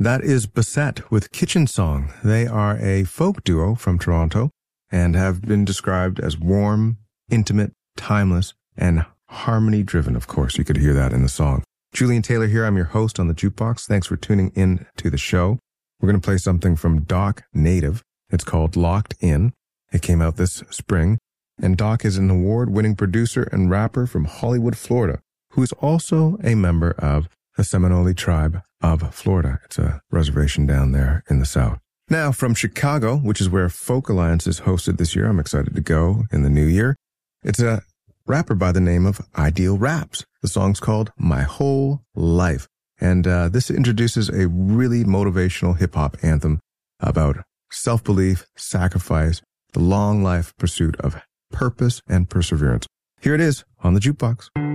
That is Bassett with Kitchen Song. They are a folk duo from Toronto and have been described as warm, intimate, timeless, and harmony-driven. Of course, you could hear that in the song. Julian Taylor here. I'm your host on the Jukebox. Thanks for tuning in to the show. We're going to play something from Doc Native. It's called Locked In. It came out this spring. And Doc is an award-winning producer and rapper from Hollywood, Florida, who is also a member of the Seminole tribe of Florida. It's a reservation down there in the South. Now, from Chicago, which is where Folk Alliance is hosted this year, I'm excited to go in the new year. It's a rapper by the name of Ideal Raps. The song's called My Whole Life. And this introduces a really motivational hip-hop anthem about self-belief, sacrifice, the long life pursuit of purpose and perseverance. Here it is on the Jukebox.